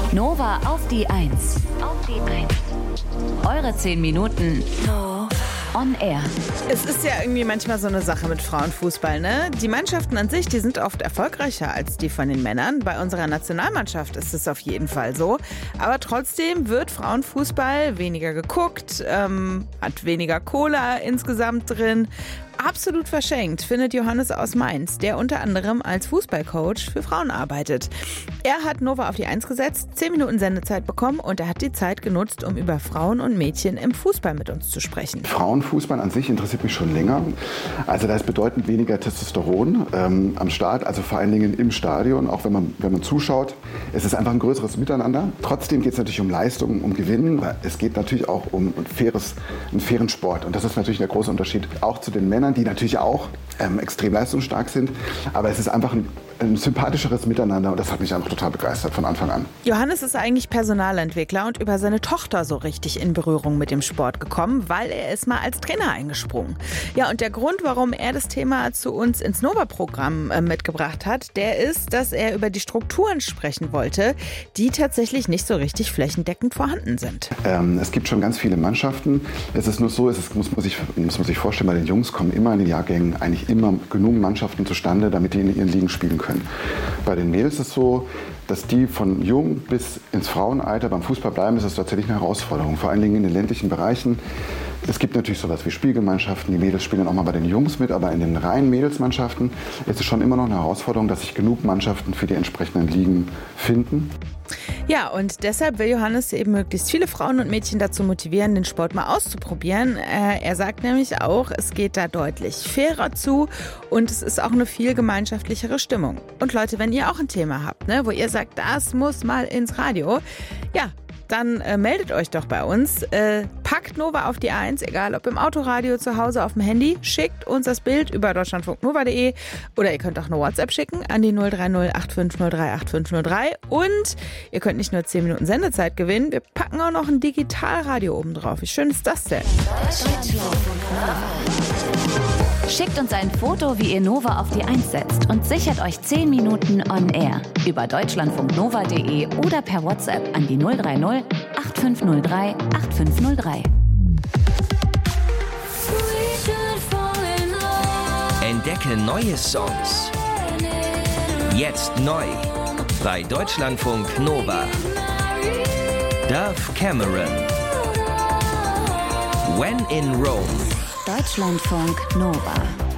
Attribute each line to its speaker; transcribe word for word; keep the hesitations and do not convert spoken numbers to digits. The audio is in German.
Speaker 1: Nova auf die Eins. Auf die Eins. Eure zehn Minuten on air.
Speaker 2: Es ist ja irgendwie manchmal so eine Sache mit Frauenfußball, ne? Die Mannschaften an sich, die sind oft erfolgreicher als die von den Männern. Bei unserer Nationalmannschaft ist es auf jeden Fall so. Aber trotzdem wird Frauenfußball weniger geguckt, ähm, hat weniger Cola insgesamt drin. Absolut verschenkt, findet Johannes aus Mainz, der unter anderem als Fußballcoach für Frauen arbeitet. Er hat Nova auf die Eins gesetzt, zehn Minuten Sendezeit bekommen und er hat die Zeit genutzt, um über Frauen und Mädchen im Fußball mit uns zu sprechen.
Speaker 3: Frauenfußball an sich interessiert mich schon länger. Also da ist bedeutend weniger Testosteron ähm, am Start, also vor allen Dingen im Stadion, auch wenn man, wenn man zuschaut. Es ist einfach ein größeres Miteinander. Trotzdem geht es natürlich um Leistung, um Gewinnen. Es geht natürlich auch um ein faires, einen fairen Sport und das ist natürlich der große Unterschied auch zu den Männern, die natürlich auch ähm, extrem leistungsstark sind. Aber es ist einfach ein, ein sympathischeres Miteinander und das hat mich einfach total begeistert von Anfang an.
Speaker 2: Johannes ist eigentlich Personalentwickler und über seine Tochter so richtig in Berührung mit dem Sport gekommen, weil er ist mal als Trainer eingesprungen. Ja, und der Grund, warum er das Thema zu uns ins Nova-Programm äh, mitgebracht hat, der ist, dass er über die Strukturen sprechen wollte, die tatsächlich nicht so richtig flächendeckend vorhanden sind.
Speaker 3: Ähm, es gibt schon ganz viele Mannschaften. Es ist nur so, es ist, muss, man sich, muss man sich vorstellen, bei den Jungs kommen immer in den Jahrgängen eigentlich immer genug Mannschaften zustande, damit die in ihren Ligen spielen können. Bei den Mädels ist es so, dass die von jung bis ins Frauenalter beim Fußball bleiben, ist das tatsächlich eine Herausforderung. Vor allen Dingen in den ländlichen Bereichen. Es gibt natürlich sowas wie Spielgemeinschaften, die Mädels spielen dann auch mal bei den Jungs mit, aber in den reinen Mädelsmannschaften ist es schon immer noch eine Herausforderung, dass sich genug Mannschaften für die entsprechenden Ligen finden.
Speaker 2: Ja, und deshalb will Johannes eben möglichst viele Frauen und Mädchen dazu motivieren, den Sport mal auszuprobieren. Äh, er sagt nämlich auch, es geht da deutlich fairer zu und es ist auch eine viel gemeinschaftlichere Stimmung. Und Leute, wenn ihr auch ein Thema habt, ne, wo ihr sagt, das muss mal ins Radio, ja, dann äh, meldet euch doch bei uns. Äh, packt Nova auf die Eins, egal ob im Autoradio, zu Hause, auf dem Handy. Schickt uns das Bild über deutschlandfunk nova punkt de oder ihr könnt auch eine WhatsApp schicken an die null drei null acht fünf null drei acht fünf null drei. Und ihr könnt nicht nur zehn Minuten Sendezeit gewinnen, wir packen auch noch ein Digitalradio oben drauf. Wie schön ist das denn?
Speaker 1: Schickt uns ein Foto, wie ihr Nova auf die Eins setzt und sichert euch zehn Minuten on air über deutschlandfunk nova punkt de oder per WhatsApp an die null drei null acht fünf null drei acht fünf null drei.
Speaker 4: Entdecke neue Songs. Jetzt neu bei Deutschlandfunk Nova. Dove Cameron. When in Rome.
Speaker 1: Deutschlandfunk Nova.